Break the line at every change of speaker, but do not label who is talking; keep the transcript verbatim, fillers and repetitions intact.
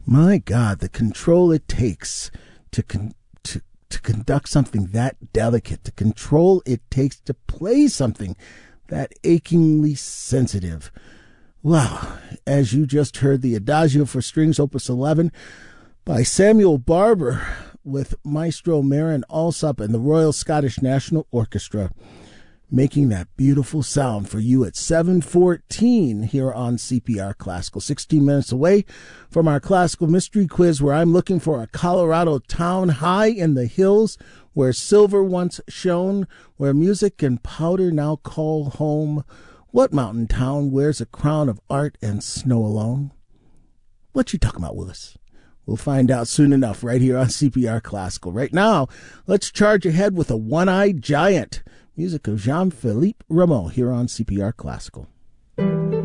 My God, the control it takes to con- to to conduct something that delicate, the control it takes to play something that achingly sensitive. Wow, as you just heard, the Adagio for Strings, Opus eleven, by Samuel Barber, with Maestro Marin Alsop and the Royal Scottish National Orchestra, making that beautiful sound for you at seven fourteen here on C P R Classical. sixteen minutes away from our Classical Mystery Quiz, where I'm looking for a Colorado town high in the hills where silver once shone, where music and powder now call home. What mountain town wears a crown of art and snow alone? What you talking about, Willis? We'll find out soon enough right here on C P R Classical. Right now, let's charge ahead with a one-eyed giant. Music of Jean-Philippe Rameau here on C P R Classical.